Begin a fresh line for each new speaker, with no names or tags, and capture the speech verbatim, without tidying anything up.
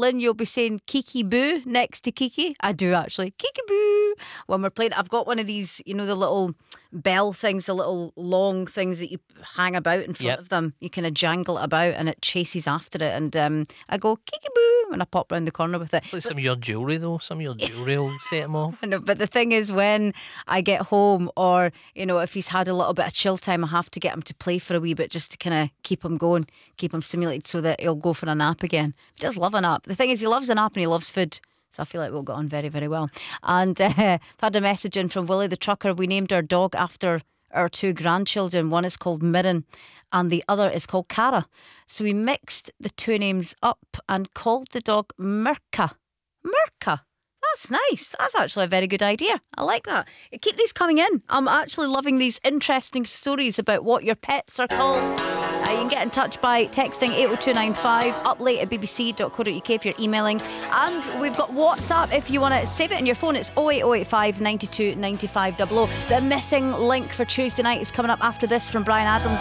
Lynn, you'll be saying Kiki Boo next to Kiki. I do actually. Kiki Boo. When we're playing, I've got one of these, you know, the little bell things, the little long things that you hang about in front
Yep.
of them. You kind of jangle it about and it chases after it. And um, I go, Kiki Boo, and I pop round the corner with it.
It's like some of your jewellery, though. Some of your jewellery will set him off.
I know, but the thing is, when I get home, or you know, if he's had a little bit of chill time, I have to get him to play for a wee bit just to kind of keep him going, keep him stimulated, so that he'll go for a nap again. He does love a nap. The thing is, he loves a nap and he loves food. So I feel like we'll get on very, very well. And uh, I've had a message in from Willie the Trucker. We named our dog after our two grandchildren. One is called Mirren and the other is called Cara. So we mixed the two names up and called the dog Mirka. Mirka. That's nice. That's actually a very good idea. I like that. Keep these coming in. I'm actually loving these interesting stories about what your pets are called. Uh, you can get in touch by texting eight oh two nine five, up late at b b c dot co dot u k if you're emailing. And we've got WhatsApp if you want to save it on your phone. It's oh eight oh eight five, nine two, nine five double oh. The missing link for Tuesday night is coming up after this from Bryan Adams.